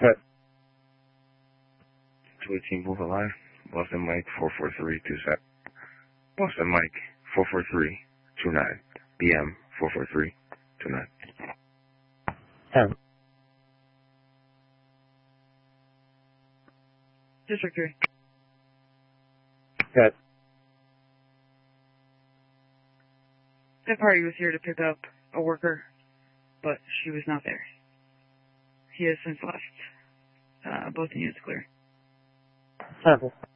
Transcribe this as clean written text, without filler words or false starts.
Good. 218 Booth Alive. Boston Mike 44327. Boston Mike 44329. BM 44329. 10. District 3. Good. That party was here to pick up a worker, but she was not there. He has since left. Both units clear. Sample.